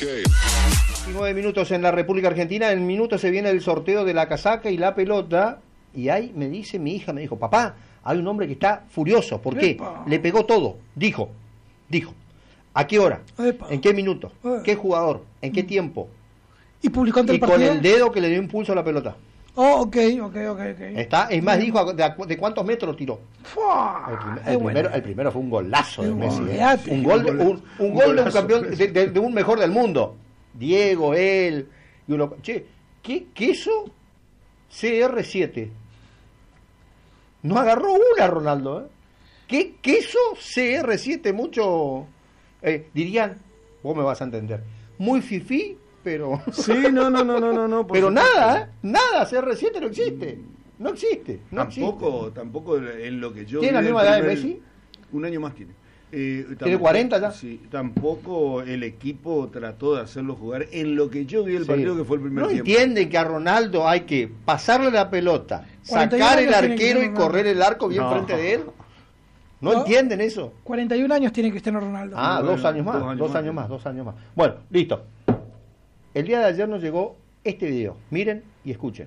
19 minutos en la República Argentina. En minutos se viene el sorteo de la casaca y la pelota. Y ahí me dice mi hija, me dijo, papá, hay un hombre que está furioso. ¿Por qué? Epa. Le pegó todo. Dijo. ¿A qué hora? Epa. ¿En qué minuto? ¿Qué jugador? ¿En qué tiempo? ¿Y publicó ante Y el partido? con el dedo que le dio impulso a la pelota. Oh, ok. Está, es más, dijo de cuántos metros tiró. Fua, El primero fue un golazo de Qué Messi. olvidate. Un gol de un campeón, de un mejor del mundo. Diego, él. Y uno, che, ¿qué queso CR7? No agarró una, Ronaldo. ¿Qué queso CR7? Mucho, dirían, vos me vas a entender, muy fifí, pero... Sí, no. Pero nada, nada, CR7 no existe. No existe. Tampoco en lo que yo... ¿Tiene la misma edad de Messi? Un año más tiene. ¿Tiene 40 ya? Sí, tampoco el equipo trató de hacerlo jugar en lo que yo vi el partido, que fue el primer tiempo. ¿No entienden que a Ronaldo hay que pasarle la pelota, 41 sacar el años tiene arquero y Cristiano correr el arco bien frente de él? ¿No entienden eso? 41 años tiene Cristiano Ronaldo. Ah, Bueno, 2 años más, 2 años más. Bueno, listo. El día de ayer nos llegó este video. Miren y escuchen.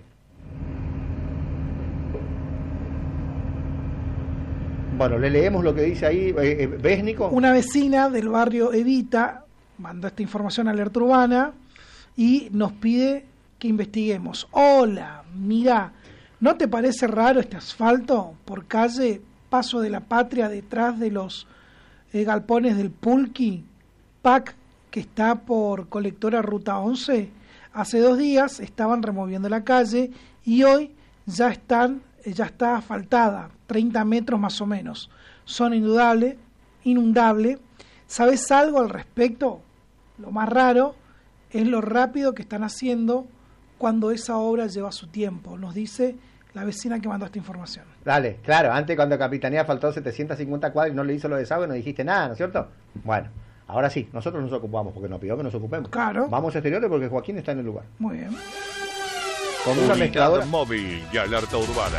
Bueno, le leemos lo que dice ahí. ¿Ves, Nico? Una vecina del barrio Evita mandó esta información a Alerta Urbana y nos pide que investiguemos. Hola, mira, ¿no te parece raro este asfalto por calle Paso de la Patria detrás de los galpones del Pulqui, PAC, que está por Colectora Ruta 11? Hace 2 días estaban removiendo la calle y hoy ya está asfaltada, 30 metros más o menos. Son inundable. ¿Sabes algo al respecto? Lo más raro es lo rápido que están haciendo cuando esa obra lleva su tiempo, nos dice la vecina que mandó esta información. Dale, claro, antes cuando Capitanía faltó 750 cuadras y no le hizo lo de desagüe, no dijiste nada, ¿no es cierto? Bueno, ahora sí, nosotros nos ocupamos, porque nos pidió que nos ocupemos. Claro. Vamos a exteriores porque Joaquín está en el lugar. Muy bien. Con una mezcladora. Móvil y Alerta Urbana.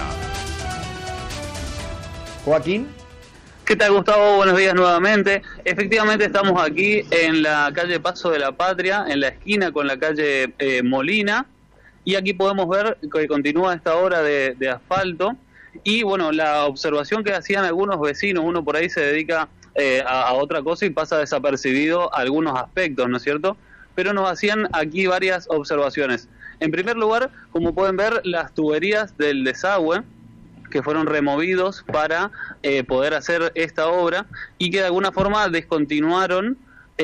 Joaquín. ¿Qué tal, Gustavo? Buenos días nuevamente. Efectivamente estamos aquí en la calle Paso de la Patria, en la esquina con la calle Molina, y aquí podemos ver que continúa esta obra de asfalto. Y bueno, la observación que hacían algunos vecinos, uno por ahí se dedica a otra cosa y pasa desapercibido algunos aspectos, ¿no es cierto? Pero nos hacían aquí varias observaciones. En primer lugar, como pueden ver, las tuberías del desagüe que fueron removidos para poder hacer esta obra y que de alguna forma descontinuaron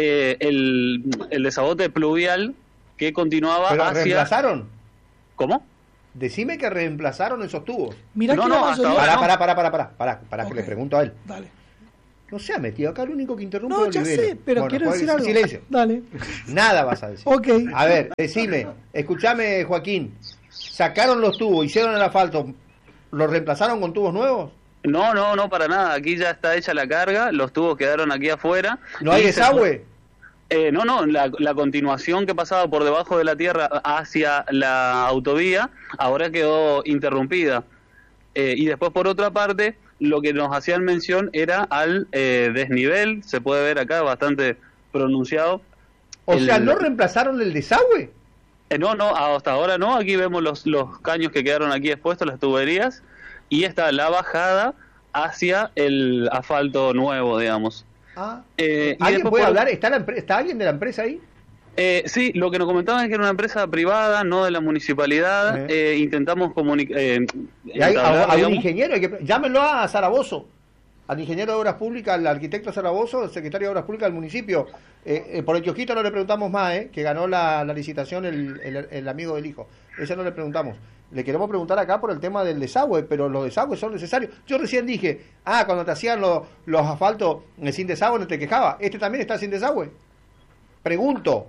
el desagote pluvial que continuaba ¿Pero hacia... reemplazaron? ¿Cómo? Decime que reemplazaron esos tubos. Mirá No, que no, la hasta mayoría... ahora Para Ok. que le pregunto a él. Dale. No se ha metido acá, el único que interrumpe No, es ya Olivero. sé, pero Bueno, quiero Joaquín, decir algo. Silencio. Dale. Nada vas a decir. Ok. A ver, decime, escúchame, Joaquín. ¿Sacaron los tubos, hicieron el asfalto, los reemplazaron con tubos nuevos? No, para nada. Aquí ya está hecha la carga, los tubos quedaron aquí afuera. ¿No hay Y desagüe? No, la continuación que pasaba por debajo de la tierra hacia la autovía ahora quedó interrumpida. Y después, por otra parte, lo que nos hacían mención era al desnivel, se puede ver acá bastante pronunciado. O sea, ¿no reemplazaron el desagüe? No, hasta ahora no. Aquí vemos los caños que quedaron aquí expuestos, las tuberías, y está la bajada hacia el asfalto nuevo, digamos. ¿Alguien después puede por- hablar? ¿Está alguien de la empresa ahí? Sí, lo que nos comentaban es que era una empresa privada, no de la municipalidad. Intentamos comunicar. ¿Y hay un ingeniero? Llámenlo a Zaragoza, al ingeniero de Obras Públicas, al arquitecto Zaragoza, al secretario de Obras Públicas del municipio. Por el kiosquito no le preguntamos más, que ganó la licitación el amigo del hijo. Ese no le preguntamos. Le queremos preguntar acá por el tema del desagüe, pero los desagües son necesarios. Yo recién dije, cuando te hacían los asfaltos sin desagüe no te quejaba. ¿Este también está sin desagüe? Pregunto.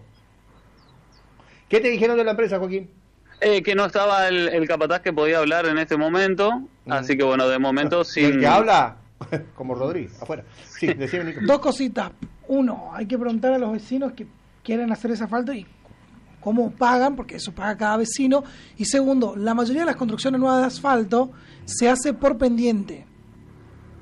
¿Qué te dijeron de la empresa, Joaquín? Que no estaba el capataz que podía hablar en este momento, así que bueno, de momento sin... El que habla, como Rodríguez, afuera. Sí, decime, Nico. 2 cositas. Uno, hay que preguntar a los vecinos que quieren hacer ese asfalto y cómo pagan, porque eso paga cada vecino. Y segundo, la mayoría de las construcciones nuevas de asfalto se hace por pendiente.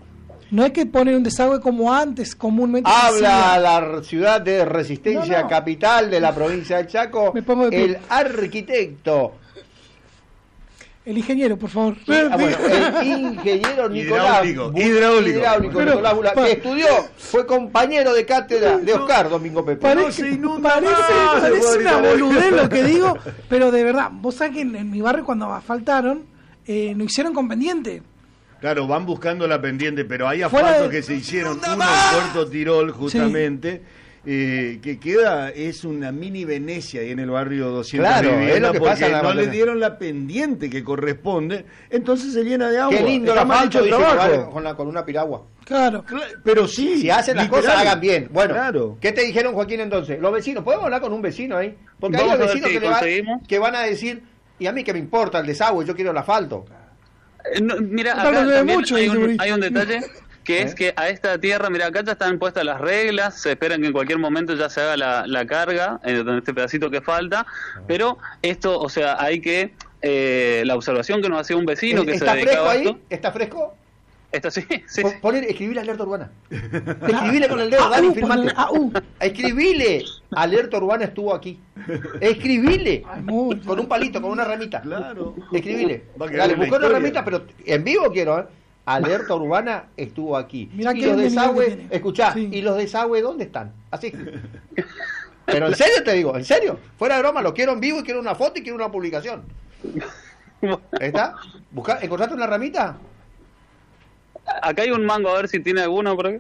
No es que ponen un desagüe como antes, comúnmente. Habla la ciudad de Resistencia, capital de la provincia del Chaco, el arquitecto. El ingeniero, por favor. Bueno, el ingeniero Nicolás hidráulico Nicolás Bula, que estudió, fue compañero de cátedra de Oscar Domingo Pepe. Parece una boludez lo que digo, pero de verdad, vos sabés que en mi barrio cuando asfaltaron, no hicieron con pendiente. Claro, van buscando la pendiente, pero hay asfaltos que se hicieron, uno en Puerto Tirol justamente, que queda, es una mini Venecia ahí en el barrio 200 viviendas, es lo que porque pasa, no le dieron la pendiente que corresponde, entonces se llena de agua. Qué lindo la falta con una piragua. Claro. Pero sí, si hacen las cosas, hagan bien. Bueno, claro. ¿Qué te dijeron, Joaquín, entonces? Los vecinos, ¿podemos hablar con un vecino ahí? Porque hay vecinos que van a decir, y a mí que me importa el desagüe, yo quiero el asfalto. Mira, acá también hay un detalle, que es que a esta tierra, mira, acá ya están puestas las reglas, se esperan que en cualquier momento ya se haga la carga, en este pedacito que falta, pero esto, o sea, hay que, la observación que nos hacía un vecino que se dedicaba a esto. ¿Está fresco? Está sí. Escribile alerta urbana. Escribile con el dedo, Dani, filmate. Escribile. Alerta urbana estuvo aquí. Escribile. Con un palito, con una ramita. Claro. Escribile. Dale, busca una ramita, pero en vivo quiero, Alerta urbana estuvo aquí. Mirá y los desagües, escuchá, ¿y los desagües dónde están? Así. Pero en serio te digo, en serio. Fuera de broma, lo quiero en vivo y quiero una foto y quiero una publicación. ¿Está? ¿Encontraste una ramita? Acá hay un mango, a ver si tiene alguno por aquí.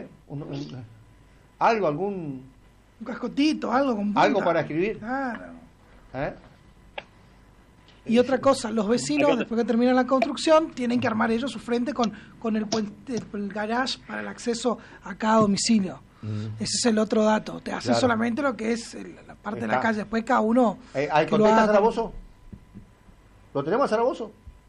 ¿Algún un cascotito, algo con punta. Algo para escribir? Claro. Y otra cosa, los vecinos, después que terminan la construcción, tienen que armar ellos su frente con el garage para el acceso a cada domicilio. Ese es el otro dato. Te hace solamente lo que es la parte de la calle. Después cada uno... ¿Hay contesta a Zaragoza? ¿Lo tenemos a Zaragoza?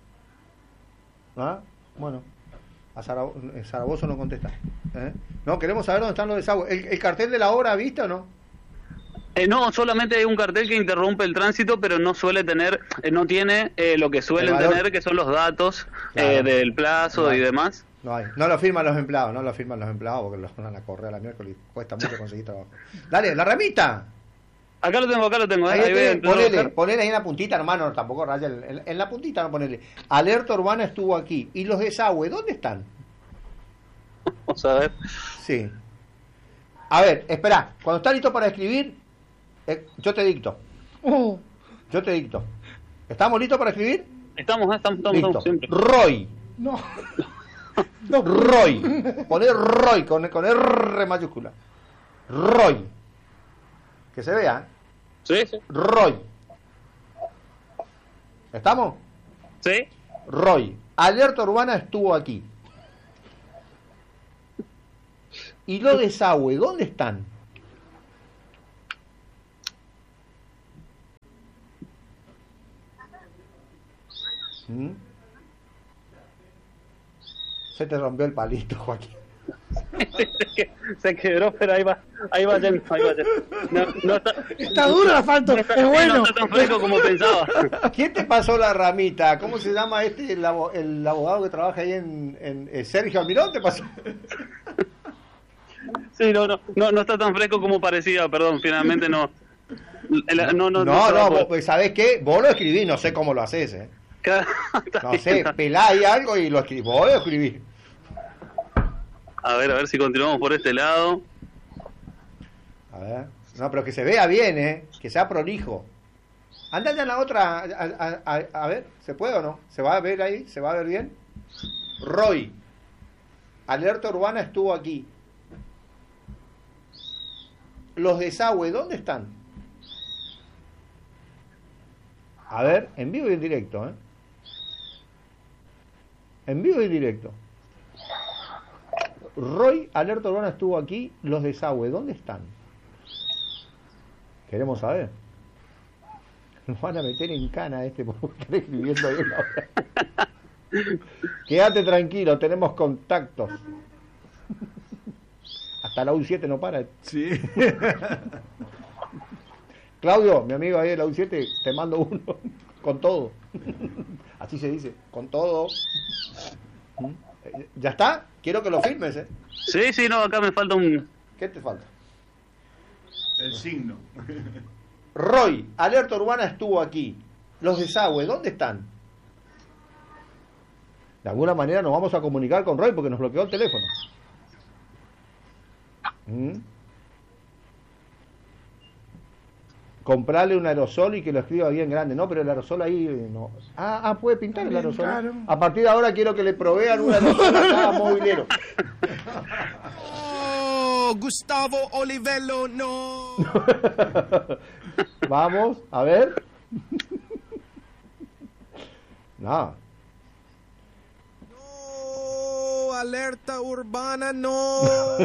Bueno. A Zaragoza no contesta. No, queremos saber dónde están los desagües. ¿El cartel de la obra viste o no? No, solamente hay un cartel que interrumpe el tránsito, pero no suele tener, no tiene lo que suelen tener, que son los datos del plazo y demás. No lo firman los empleados, porque los van a correr a la miércoles y cuesta mucho conseguir trabajo. Dale, la ramita. Acá lo tengo. Ponele ahí en la puntita, hermano, tampoco raya. En la puntita no ponele. Alerta urbana estuvo aquí. ¿Y los desagües dónde están? Vamos a ver. Sí. A ver, espera. Cuando está listo para escribir, yo te dicto. Yo te dicto. ¿Estamos listos para escribir? Estamos listo. Siempre. Roy. No. Roy. Poner Roy con R mayúscula. Roy. Que se vea. Sí. Roy. ¿Estamos? Sí. Roy. Alerta urbana estuvo aquí. ¿Y los desagües dónde están? Se te rompió el palito, Joaquín. Se quebró, pero ahí va yendo. No está duro el asfalto, es bueno. No está tan fresco como pensaba. ¿Quién te pasó la ramita? ¿Cómo se llama el abogado que trabaja ahí en Sergio Almirón? ¿Te pasó? Sí, no está tan fresco como parecía, perdón, finalmente no. No, pues, ¿sabés qué? Vos lo escribís, no sé cómo lo haces, No sé, pelá ahí algo y lo escribís. Vos lo escribís. A ver si continuamos por este lado. A ver. No, pero que se vea bien, que sea prolijo. Anda ya en la otra, a ver, ¿se puede o no? ¿Se va a ver ahí? ¿Se va a ver bien? Roy. Alerta urbana estuvo aquí. Los desagües, ¿dónde están? A ver, en vivo y en directo, En vivo y en directo. Roy, alerta urbana estuvo aquí. Los desagües, ¿dónde están? Queremos saber. Nos van a meter en cana por estar escribiendo ahí ahora. Quédate tranquilo, tenemos contactos. Hasta la U7 no para. Sí. Claudio, mi amigo ahí de la U7, te mando uno. Con todo. Así se dice, con todo. ¿Ya está? quiero que lo firmes, ¿eh? Sí, no, acá me falta un... ¿Qué te falta? El signo. Roy, Alerta Urbana estuvo aquí. Los desagües, ¿dónde están? De alguna manera nos vamos a comunicar con Roy porque nos bloqueó el teléfono. Comprarle un aerosol y que lo escriba bien grande. No, pero el aerosol ahí no. Puede pintar el aerosol. Claro. A partir de ahora quiero que le provean un aerosol a cada movilero. Gustavo Olivello, no. Vamos, a ver. No. No, Alerta Urbana, no.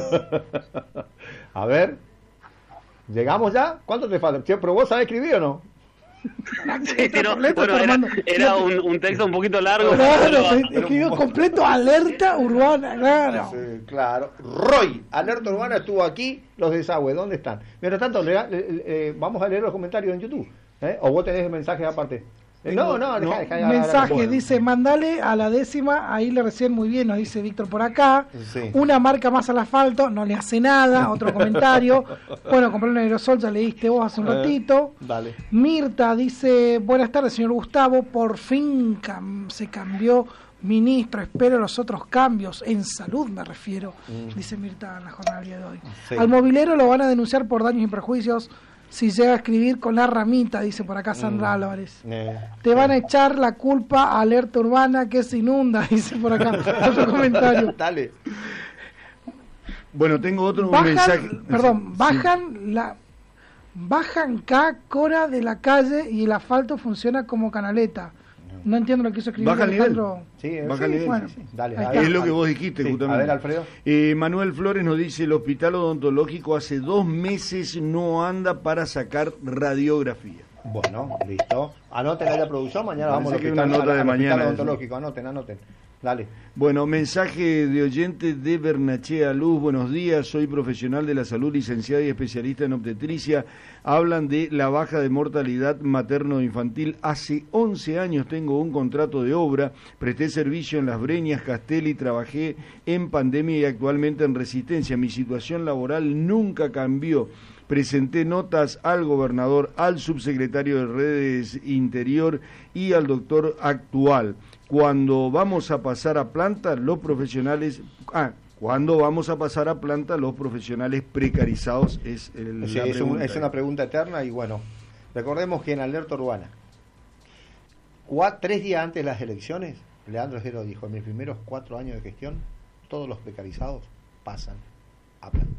A ver. ¿Llegamos ya? ¿Cuánto te falta? ¿Pero vos sabés escribir o no? Sí, pero, bueno, era un texto un poquito largo. Claro, escribió completo Alerta Urbana, claro. Sí, claro. Roy, Alerta Urbana estuvo aquí, los desagües, ¿dónde están? Mientras tanto, vamos a leer los comentarios en YouTube. ¿O vos tenés mensajes aparte? No, deja mensaje, dice, mandale a la 10ª, ahí le reciben muy bien, nos dice Víctor por acá. Sí. Una marca más al asfalto, no le hace nada, otro comentario. Bueno, compré un aerosol, ya leíste vos hace un ratito. Dale. Mirta dice, buenas tardes, señor Gustavo, por fin se cambió ministro, espero los otros cambios, en salud me refiero, dice Mirta en la jornada del día de hoy. Sí. Al movilero lo van a denunciar por daños y perjuicios si llega a escribir con la ramita, dice por acá Sandra Álvarez. Te van a echar la culpa a Alerta Urbana que se inunda, dice por acá otro comentario. Dale. Bueno, tengo otro mensaje. Perdón, bajan Cora de la calle y el asfalto funciona como canaleta. No entiendo lo que quiso escribir. Baja el nivel. Baja el nivel. Bueno, sí. Dale, es lo que vos dijiste, justamente. A ver, Alfredo. Manuel Flores nos dice, el hospital odontológico hace 2 meses no anda para sacar radiografía. Bueno, listo. Anoten ahí la producción, mañana vamos a que una nota de mañana. Odontológico. Anoten. Dale. Bueno, mensaje de oyente de Bernachea Luz. Buenos días, soy profesional de la salud, licenciada y especialista en obstetricia. Hablan de la baja de mortalidad materno-infantil. Hace 11 años tengo un contrato de obra, presté servicio en Las Breñas, Castelli, trabajé en pandemia y actualmente en Resistencia. Mi situación laboral nunca cambió. Presenté notas al gobernador, al subsecretario de Redes Interior y al doctor actual. Cuando vamos a pasar a planta, los profesionales... ¿Cuándo vamos a pasar a planta los profesionales precarizados? Es una pregunta eterna y bueno, recordemos que en Alerta Urbana, 3 días antes de las elecciones, Leandro Esdero dijo, en mis primeros 4 años de gestión, todos los precarizados pasan a planta.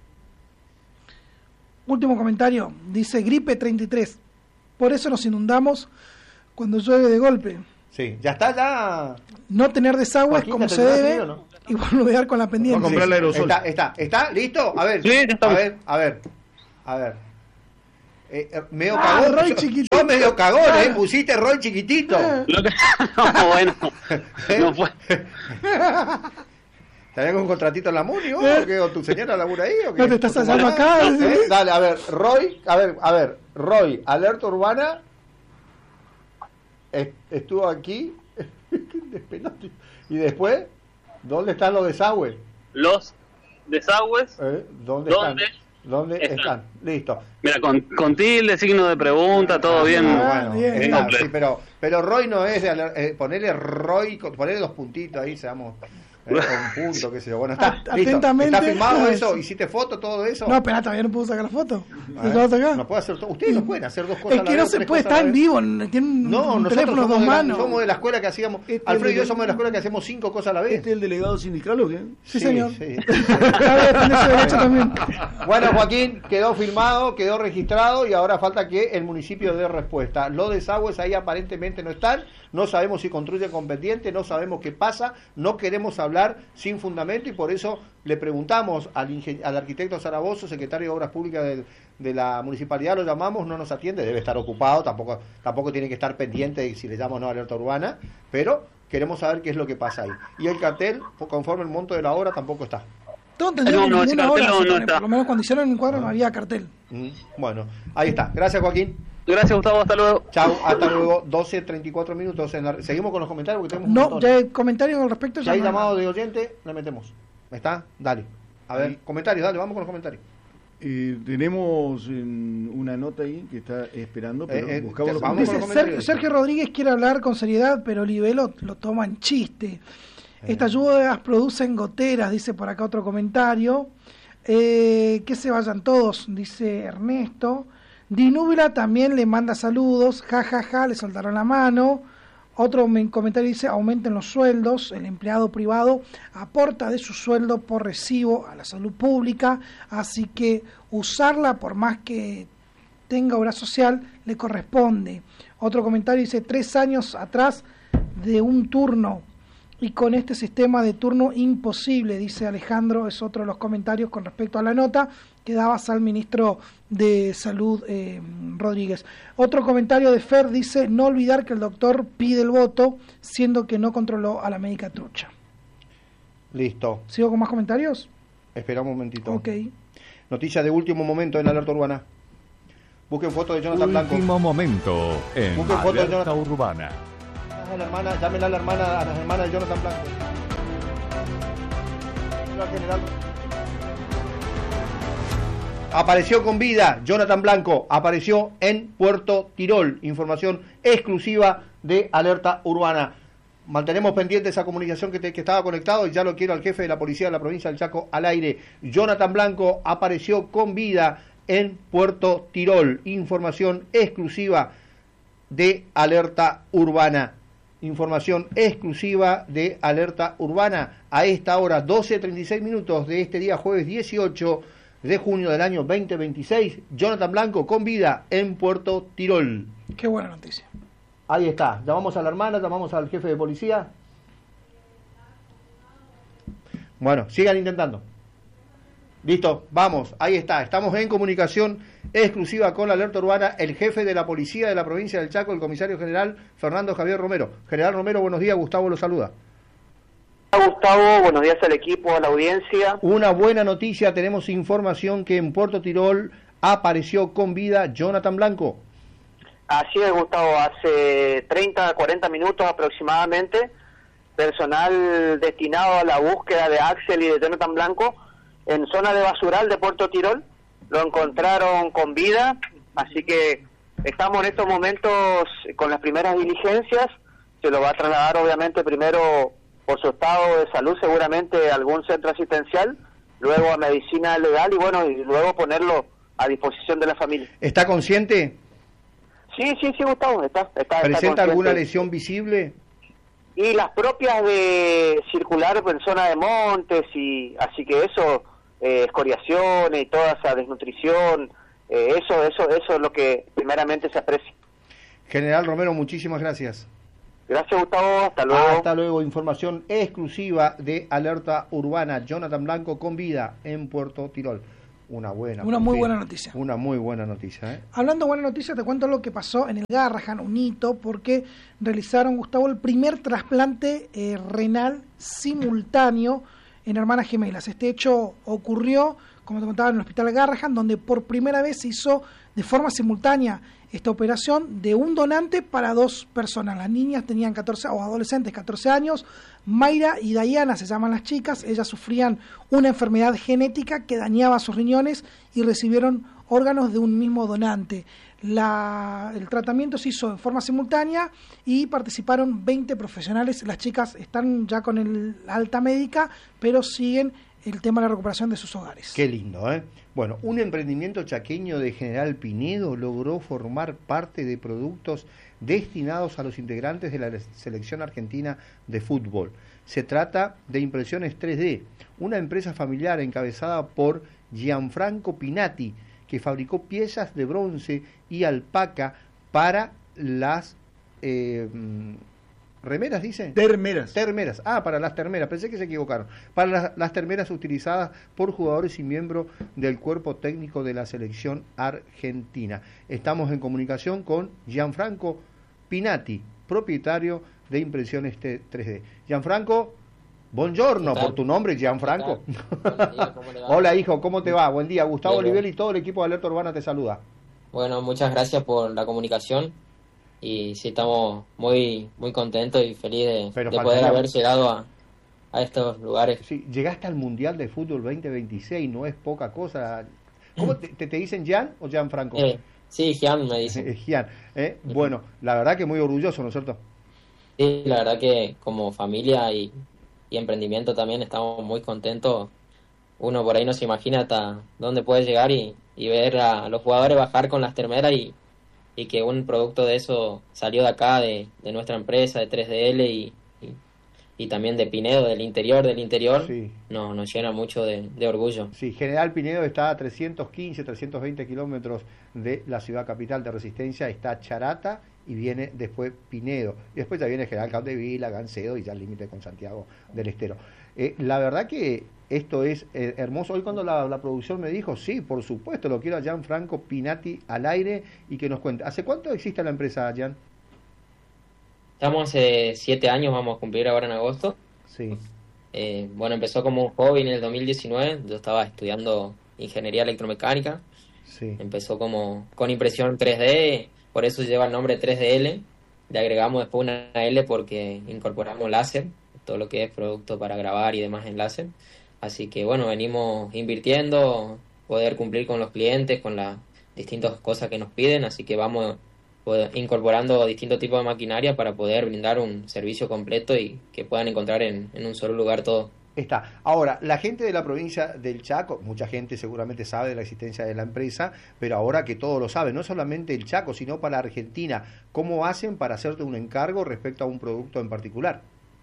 Último comentario, dice Gripe 33, por eso nos inundamos cuando llueve de golpe. Sí, ya está, ya. No tener desagües como se debe, ¿no? Y boludear con la pendiente. Vamos a comprar el aerosol. ¿Está? ¿Listo? A ver, sí, a ver. Medio cagón. Roy chiquitito. Yo medio cagón, pusiste Roy chiquitito. No, bueno. No fue. ¿Tenés un contratito en la MUNI vos? ¿O tu señora labura ahí? ¿O qué? No te estás hallando acá. Dale, a ver, Roy, Alerta Urbana estuvo aquí. Y después, ¿dónde están los desagües? Los desagües. ¿Dónde están? Listo. Mira, con tilde, signo de pregunta, todo bien. Bueno, bien. Sí, pero Roy no es de ponerle Roy, ponerle 2 puntitos ahí, seamos un punto, qué sé yo. Bueno, está listo. ¿Está filmado eso? ¿Hiciste foto, todo eso? No, espera, todavía no puedo sacar la foto. No puedo hacer todo. Ustedes no pueden hacer 2 cosas. Es que no se puede estar en vivo, tienen un teléfono 2 manos. Somos de la escuela que hacíamos, Alfredo y yo somos de la escuela que hacemos 5 cosas a la vez. ¿Este es el delegado sindical o qué? Sí, señor. Sí. También. Bueno, Joaquín, quedó filmado, quedó registrado y ahora falta que el municipio dé respuesta. Los desagües ahí aparentemente no están, no sabemos si construyen con pendiente, no sabemos qué pasa, no queremos hablar sin fundamento y por eso le preguntamos al arquitecto Zaragoza, secretario de Obras Públicas de la municipalidad, lo llamamos, no nos atiende, debe estar ocupado, tampoco tiene que estar pendiente de si le llamamos no a Alerta Urbana, pero queremos saber qué es lo que pasa ahí. Y el cartel, conforme el monto de la obra, tampoco está. Tengo entendido que No, ese ninguna cartel hora no se pone, está. por lo menos cuando hicieron el cuadro no había cartel. Bueno, ahí está. Gracias, Joaquín. Gracias, Gustavo, hasta luego. Chau, hasta luego. 12:34 minutos. Seguimos con los comentarios porque tenemos un No, montón. ya el comentario al respecto Si ya hay no llamado de oyente, le metemos. ¿Está? Dale. A ver, comentarios, dale, vamos con los comentarios. Tenemos una nota ahí que está esperando, pero buscamos los vamos con Dice, los comentarios. Sergio Rodríguez quiere hablar con seriedad, pero Olivelo lo toma en chiste. Estas lluvias producen goteras, dice por acá otro comentario. Que se vayan todos, dice Ernesto. Dinúbila también le manda saludos, ja, le soltaron la mano. Otro comentario dice, aumenten los sueldos, el empleado privado aporta de su sueldo por recibo a la salud pública, así que usarla por más que tenga obra social le corresponde. Otro comentario dice, 3 años atrás de un turno y con este sistema de turno imposible, dice Alejandro, es otro de los comentarios con respecto a la nota que dabas al ministro de Salud Rodríguez. Otro comentario de Fer dice, no olvidar que el doctor pide el voto, siendo que no controló a la médica trucha. Listo. ¿Sigo con más comentarios? Espera un momentito. Ok. Noticias de último momento en la alerta urbana. Busquen foto de Jonathan Blanco. Último momento en Busquen foto de Alerta Jonathan. Urbana. Llámenla a las hermanas de Jonathan Blanco. General. Apareció con vida Jonathan Blanco, apareció en Puerto Tirol. Información exclusiva de Alerta Urbana. Mantenemos pendiente esa comunicación que estaba conectado y ya lo quiero al jefe de la policía de la provincia del Chaco al aire. Jonathan Blanco apareció con vida en Puerto Tirol. Información exclusiva de Alerta Urbana. Información exclusiva de Alerta Urbana a esta hora, 12:36 minutos de este día jueves 18 de junio del año 2026. Jonathan Blanco con vida en Puerto Tirol. Qué buena noticia. Ahí está, llamamos a la hermana, llamamos al jefe de policía. Bueno, sigan intentando. Listo, vamos, ahí está, estamos en comunicación exclusiva con la Alerta Urbana, el jefe de la policía de la provincia del Chaco, el comisario general Fernando Javier Romero. General Romero, buenos días, Gustavo lo saluda. Gustavo, buenos días al equipo, a la audiencia. Una buena noticia, tenemos información que en Puerto Tirol apareció con vida Jonathan Blanco. Así es, Gustavo, hace 30, 40 minutos aproximadamente, personal destinado a la búsqueda de Axel y de Jonathan Blanco en zona de basural de Puerto Tirol, lo encontraron con vida, así que estamos en estos momentos con las primeras diligencias, se lo va a trasladar obviamente primero por su estado de salud seguramente a algún centro asistencial, luego a medicina legal y bueno, y luego ponerlo a disposición de la familia. ¿Está consciente? Sí, Gustavo, está ¿Presenta alguna consciente. lesión visible? Y las propias de circular en zona de montes, y así que eso, escoriaciones y toda esa desnutrición, eso es lo que primeramente se aprecia. General Romero, muchísimas gracias. Gracias, Gustavo, hasta luego. Hasta luego, información exclusiva de Alerta Urbana. Jonathan Blanco con vida en Puerto Tirol. Una muy buena noticia. Una muy buena noticia, ¿eh? Hablando de buena noticia, te cuento lo que pasó en el Garrahan, un hito, porque realizaron, Gustavo, el primer trasplante renal simultáneo en hermanas gemelas. Este hecho ocurrió, como te contaba, en el Hospital Garrahan, donde por primera vez se hizo de forma simultánea esta operación de un donante para 2 personas. Las niñas tenían 14, o adolescentes, 14 años. Mayra y Diana se llaman las chicas. Ellas sufrían una enfermedad genética que dañaba sus riñones y recibieron órganos de un mismo donante. El tratamiento se hizo en forma simultánea y participaron 20 profesionales. Las chicas están ya con el alta médica, pero siguen el tema de la recuperación de sus hogares. Qué lindo, ¿eh? Bueno, un emprendimiento chaqueño de General Pinedo logró formar parte de productos destinados a los integrantes de la selección argentina de fútbol. Se trata de Impresiones 3D, una empresa familiar encabezada por Gianfranco Pinati, que fabricó piezas de bronce y alpaca para las ¿remeras dice? Termeras. Termeras. Para las termeras. Pensé que se equivocaron. Para las termeras utilizadas por jugadores y miembros del cuerpo técnico de la selección argentina. Estamos en comunicación con Gianfranco Pinati, propietario de Impresiones 3D. Gianfranco, Buongiorno, ¿Qué tal? por tu nombre, Gianfranco. Buenos días, ¿cómo le va? Hola, hijo, ¿cómo te va? Buen día. Gustavo Bien, Olivel bien. y todo el equipo de Alerta Urbana te saluda. Bueno, muchas gracias por la comunicación y sí estamos muy muy contentos y felices Pero de poder faltaría- haber llegado a estos lugares. Sí, llegaste al Mundial de Fútbol 2026, no es poca cosa. ¿Cómo te dicen Gian o Gianfranco? Sí, Gian me dice. Gian. Bueno, la verdad que muy orgulloso, ¿no es cierto? Sí, la verdad que como familia y emprendimiento también estamos muy contentos. Uno por ahí no se imagina hasta dónde puede llegar y ver a los jugadores bajar con las termeras y que un producto de eso salió de acá, de nuestra empresa, de 3DL y también de Pinedo, del interior, Sí. nos llena mucho de orgullo. Sí, General Pinedo está a 315, 320 kilómetros de la ciudad capital de Resistencia, está Charata y viene después Pinedo. Y después ya viene General Capdevila, Gancedo y ya el límite con Santiago del Estero. La verdad que esto es hermoso. Hoy cuando la producción me dijo, sí, por supuesto, lo quiero a Gianfranco Pinati al aire y que nos cuente. ¿Hace cuánto existe la empresa, Gian? Estamos hace 7 años, vamos a cumplir ahora en agosto. Sí. Bueno, empezó como un hobby en el 2019, yo estaba estudiando ingeniería electromecánica. Sí. Empezó como con impresión 3D, por eso lleva el nombre 3DL. Le agregamos después una L porque incorporamos láser, todo lo que es producto para grabar y demás en láser. Así que bueno, venimos invirtiendo, poder cumplir con los clientes, con las distintas cosas que nos piden, así que vamos incorporando distintos tipos de maquinaria para poder brindar un servicio completo y que puedan encontrar en un solo lugar todo. Está. Ahora, la gente de la provincia del Chaco, mucha gente seguramente sabe de la existencia de la empresa, pero ahora que todos lo saben, no solamente el Chaco, sino para Argentina, ¿cómo hacen para hacerte un encargo respecto a un producto en particular?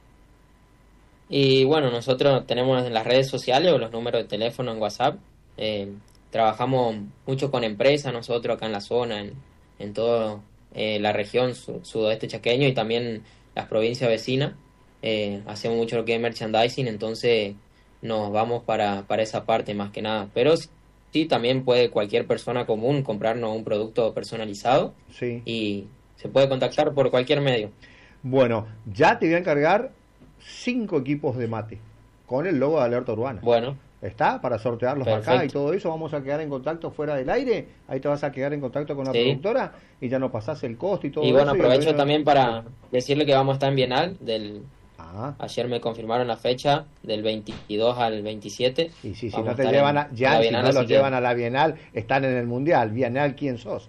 Y bueno, nosotros tenemos en las redes sociales o los números de teléfono en WhatsApp. Trabajamos mucho con empresas nosotros acá en la zona, en toda la región sudoeste chaqueño y también las provincias vecinas. Hacemos mucho lo que es merchandising, entonces nos vamos para esa parte más que nada. Pero sí, también puede cualquier persona común comprarnos un producto personalizado. Sí. Y se puede contactar por cualquier medio. Bueno, ya te voy a encargar 5 equipos de mate con el logo de Alerta Urbana. Bueno, ¿Está? Para sortearlos acá perfecto. y todo eso. Vamos a quedar en contacto fuera del aire. Ahí te vas a quedar en contacto con la Sí. productora y ya nos pasás el costo y todo Y eso. bueno, aprovecho bueno, también para decirle que vamos a estar en Bienal Ah, ayer me confirmaron la fecha del 22 al 27. y sí, si Vamos no a te estar llevan en ya, la si Bienal, no así los que- llevan a la Bienal, están en el Mundial. Bienal, ¿quién sos?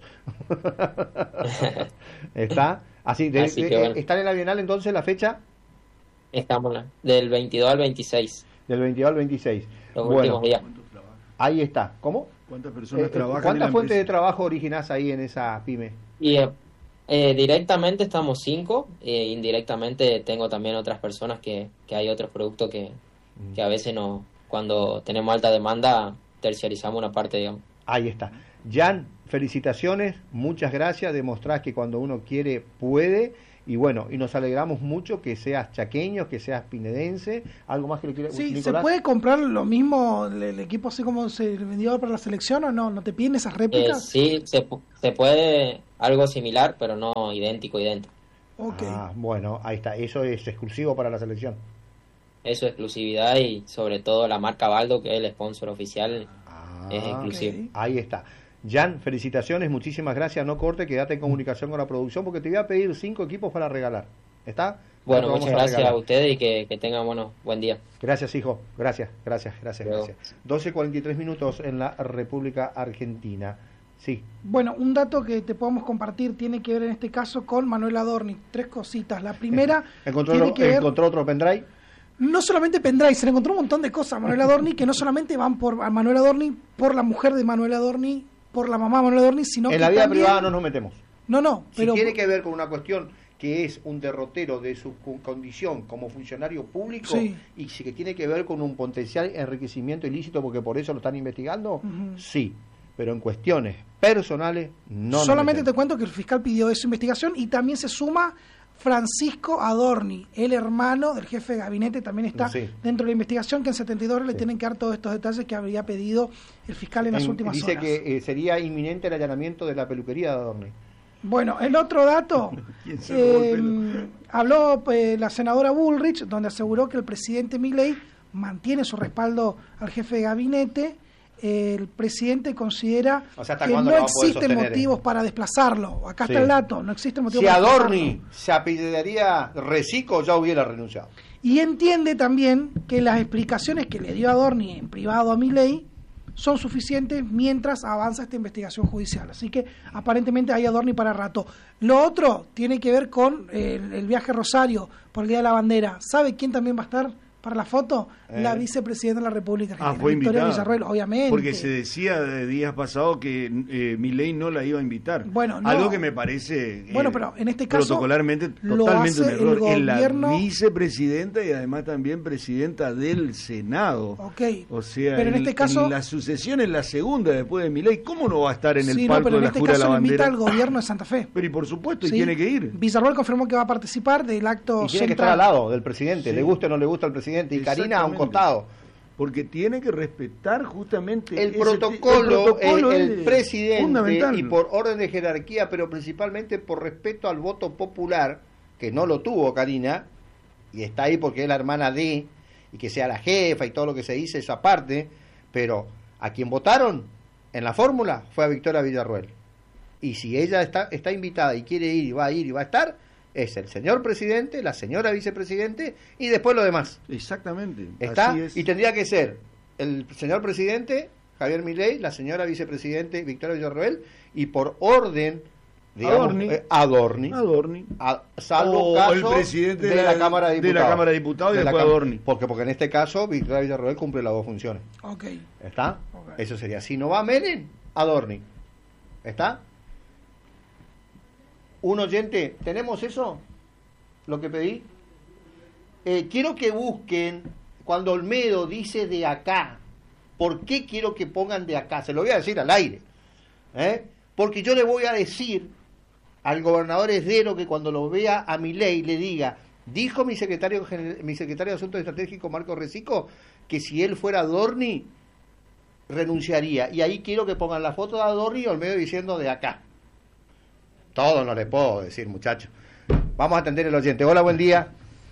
¿Está? Así que bueno. ¿están en la Bienal entonces la fecha? Estamos del 22 al 26, Del 22 al 26. los Bueno, últimos días. ahí está. ¿Cómo? ¿Cuántas personas trabajan en ¿Cuántas la fuentes de empresa? trabajo originás ahí en esa pyme? Y directamente estamos 5, indirectamente tengo también otras personas que hay otros productos que a veces no, cuando tenemos alta demanda, terciarizamos una parte, digamos. Ahí está. Jan, felicitaciones, muchas gracias, demostrás que cuando uno quiere, puede, y bueno, y nos alegramos mucho que seas chaqueño, que seas pinedense, algo más que le quiera Sí, ¿se Nicolás? puede comprar lo mismo el equipo así como se vendió para la selección o no? ¿No te piden esas réplicas? Sí, se puede algo similar, pero no idéntico. Ok. Ah, bueno, ahí está, eso es exclusivo para la selección. Eso es exclusividad y sobre todo la marca Baldo, que es el sponsor oficial, Ah, es exclusivo. ok. ahí está. Jan, felicitaciones, muchísimas gracias, no corte, quédate en comunicación con la producción porque te voy a pedir 5 equipos para regalar. ¿Está? Bueno, Te vamos muchas a gracias regalar. a ustedes y que tengan buen día. Gracias, hijo. Gracias. Luego. 12:43 minutos en la República Argentina. Sí. Bueno, un dato que te podemos compartir tiene que ver en este caso con Manuel Adorni. 3 cositas. La primera tiene que ver, ¿Encontró otro pendrive? no solamente pendrive, se le encontró un montón de cosas a Manuel Adorni que no solamente van por a Manuel Adorni, por la mujer de Manuel Adorni, por la mamá de Manuel Adorni, sino En que la vida también- privada no nos metemos. No, Si pero tiene que ver con una cuestión que es un derrotero de su condición como funcionario público Sí. y si que tiene que ver con un potencial enriquecimiento ilícito porque por eso lo están investigando, Ujú. sí. Pero en cuestiones personales no nos solamente te metemos. cuento que el fiscal pidió esa investigación y también se suma Francisco Adorni, el hermano del jefe de gabinete, también está Sí. dentro de la investigación que en 72 horas le tienen que dar todos estos detalles que habría pedido el fiscal en las últimas Dice horas. que sería inminente el allanamiento de la peluquería de Adorni. Bueno, el otro dato, ¿Quién se robó el pelo? habló la senadora Bullrich, donde aseguró que el presidente Milei mantiene su respaldo al jefe de gabinete. El presidente considera que no existen motivos para desplazarlo. Acá está el dato, no existe motivo para desplazarlo. Si Adorni se apellidaría Recico, ya hubiera renunciado. Y entiende también que las explicaciones que le dio Adorni en privado a Milei son suficientes mientras avanza esta investigación judicial. Así que aparentemente hay Adorni para rato. Lo otro tiene que ver con el viaje a Rosario por el Día de la Bandera. ¿Sabe quién también va a estar para la foto? La vicepresidenta de la República Argentina, fue Victoria invitada. Villarroel, obviamente. Porque se decía de días pasados que Milei no la iba a invitar. Bueno, no. Algo que me parece Bueno, pero en este caso protocolarmente lo totalmente un hace error. el gobierno. Es la vicepresidenta y además también presidenta del Senado. Ok. O sea, pero en este caso, en la sucesión es la segunda después de Milei. ¿Cómo no va a estar en el sí, palco pero de en la este jura de caso la lo invita bandera? al gobierno de Santa Fe. Pero y por supuesto, Sí. y tiene que ir. Villarroel confirmó que va a participar del acto Y tiene que central. estar al lado del presidente, Sí. le guste o no le gusta al presidente. Y Karina a un Exactamente. costado. Porque tiene que respetar justamente El ese protocolo, el es presidente, fundamental. y por orden de jerarquía, pero principalmente por respeto al voto popular, que no lo tuvo Karina, y está ahí porque es la hermana de, y que sea la jefa y todo lo que se dice esa parte, pero a quien votaron en la fórmula fue a Victoria Villarroel. Y si ella está invitada y quiere ir y va a estar, es el señor presidente, la señora vicepresidente y después lo demás. Exactamente. ¿Está? Así es. Y tendría que ser el señor presidente, Javier Milei, la señora vicepresidente, Victoria Villarroel, y por orden, digamos, Adorni. Salvo O caso el presidente de la Cámara de Diputados. De la Cámara de Diputados y De la después Cam- Adorni. Porque en este caso Victoria Villarroel cumple las dos funciones. Ok. ¿Está? Ok. Eso sería. Si no va Menem, Adorni. ¿Está? Un oyente, ¿tenemos eso? Lo que pedí. Quiero que busquen cuando Olmedo dice de acá. ¿Por qué quiero que pongan de acá? Se lo voy a decir al aire. Porque yo le voy a decir al gobernador Esdero que cuando lo vea a Milei le diga, dijo mi secretario de Asuntos Estratégicos, Marco Recico, que si él fuera Adorni, renunciaría. Y ahí quiero que pongan la foto de Adorni y Olmedo diciendo de acá. Todo no le puedo decir, muchachos. Vamos a atender el oyente. Hola, buen día.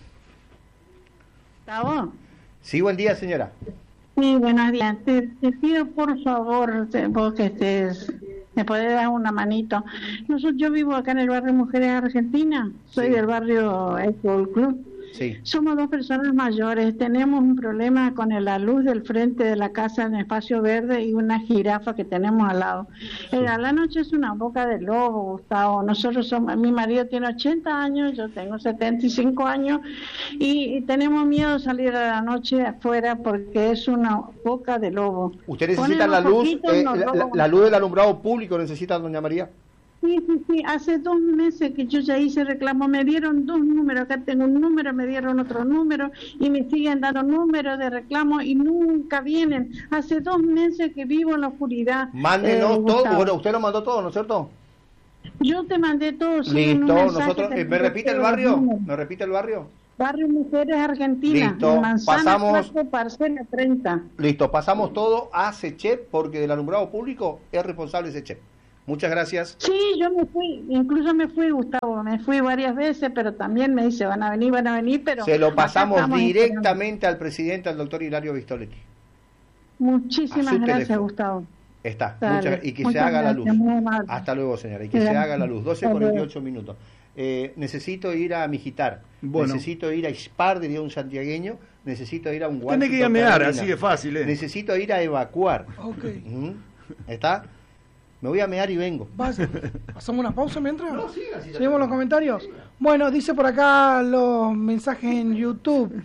¿Gustavo? Sí, buen día, señora. Sí, buenos días. Te pido, por favor, vos que me podés dar una manito. Yo vivo acá en el barrio Mujeres Argentinas. Soy del barrio Eco Club. Sí. Somos dos personas mayores. Tenemos un problema con la luz del frente de la casa en espacio verde y una jirafa que tenemos al lado. A la noche es una boca de lobo, Gustavo. Mi marido tiene 80 años, yo tengo 75 años y tenemos miedo de salir a la noche afuera porque es una boca de lobo. ¿Usted necesita la luz, la luz del alumbrado público necesita, doña María? Sí, hace 2 meses que yo ya hice reclamo, me dieron 2 números, acá tengo un número, me dieron otro número y me siguen dando números de reclamo y nunca vienen. Hace 2 meses que vivo en la oscuridad. Mándenos todo, bueno, usted lo mandó todo, ¿no es cierto? Yo te mandé todo. Sí, listo, nosotros, ¿me repite el barrio? ¿Me repite el barrio? Barrio Mujeres Argentinas, listo, pasamos, 4, parcela 30. Listo, pasamos todo a SECHEP porque del alumbrado público es responsable SECHEP. Muchas gracias. Sí, yo incluso me fui, Gustavo, me fui varias veces, pero también me dice, van a venir, pero... Se lo pasamos directamente al presidente, al doctor Hilario Vistoletti. Muchísimas gracias, Gustavo. Está, y que se haga la luz. Hasta luego, señora, y que se haga la luz. 12:48 minutos. Necesito ir a Mijitar, necesito ir a Ispar, diría un santiagueño, necesito ir a un Washington. Tiene que ir a mear, así de fácil, Necesito ir a evacuar. ¿Está? Me voy a mear y vengo. ¿Hacemos una pausa mientras? No, ¿Seguimos los comentarios? Bueno, dice por acá los mensajes en YouTube.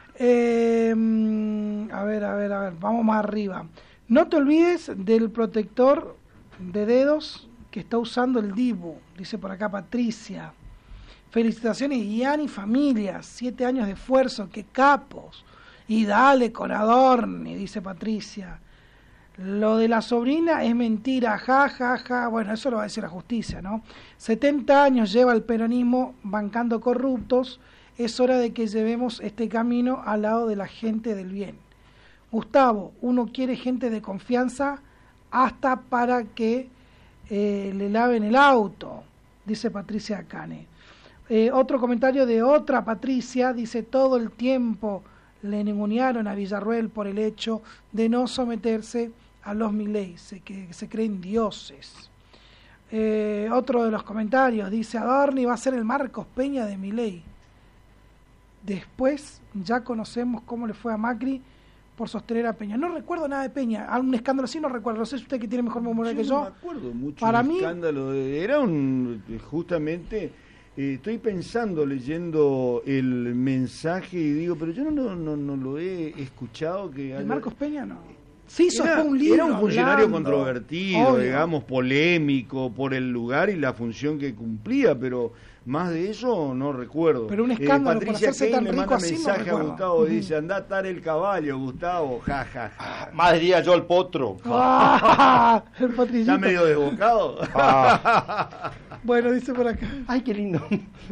A ver, vamos más arriba. No te olvides del protector de dedos que está usando el Dibu, dice por acá Patricia. Felicitaciones, Ian y familia, 7 años de esfuerzo, qué capos. Y dale con Adorni, dice Patricia. Lo de la sobrina es mentira, ja. Bueno, eso lo va a decir la justicia, ¿no? 70 años lleva el peronismo bancando corruptos. Es hora de que llevemos este camino al lado de la gente del bien. Gustavo, uno quiere gente de confianza hasta para que le laven el auto. dice Patricia Cane. Otro comentario de otra Patricia, dice: todo el tiempo le ningunearon a Villarruel por el hecho de no someterse a los Milei, que se creen dioses. Otro de los comentarios dice: Adorni va a ser el Marcos Peña de Milei. Después ya conocemos cómo le fue a Macri por sostener a Peña. No recuerdo nada de Peña, algún escándalo así no recuerdo. No sé si usted, que tiene mejor memoria que yo. No me acuerdo mucho Para del mí, escándalo. Era justamente... estoy pensando, leyendo el mensaje, y digo, pero yo no lo he escuchado. Que ¿el Marcos Peña no? Sí, hizo un libro. Era un funcionario hablando, controvertido, obvio, digamos, polémico por el lugar y la función que cumplía, pero más de eso no recuerdo. Pero un escándalo por Patricia hacerse Kane tan le rico manda así, mensaje no a recuerdo. Gustavo, dice: andá a atar el caballo, Gustavo, jajaja. Más diría yo el potro. El patrillito. ¿Está medio desbocado? Bueno, dice por acá. Ay, qué lindo.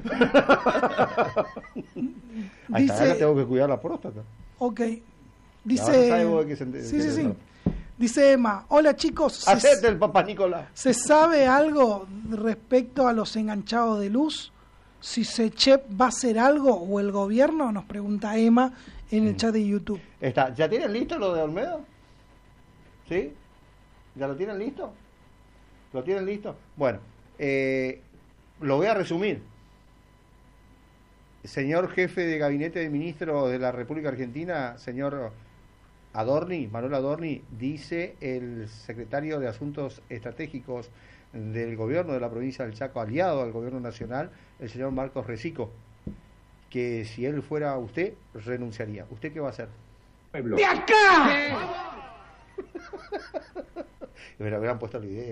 Ahí Dice, está, tengo que cuidar la próstata. ok. Ahora Dice, sabe vos que se sí. Dice Emma: hola chicos, Hacete el papá Nicolás. ¿se sabe algo respecto a los enganchados de luz? Si Sechep va a hacer algo o el gobierno, nos pregunta Emma en el chat de YouTube. ¿Ya tienen listo lo de Olmedo? ¿Sí? ¿Ya lo tienen listo? ¿Lo tienen listo? Bueno, lo voy a resumir. Señor jefe de gabinete de ministros de la República Argentina, señor Manuel Adorni, dice el secretario de Asuntos Estratégicos del gobierno de la provincia del Chaco, aliado al gobierno nacional, el señor Marcos Recico, que si él fuera usted, renunciaría. ¿Usted qué va a hacer? ¡De acá! Me hubieran puesto la idea.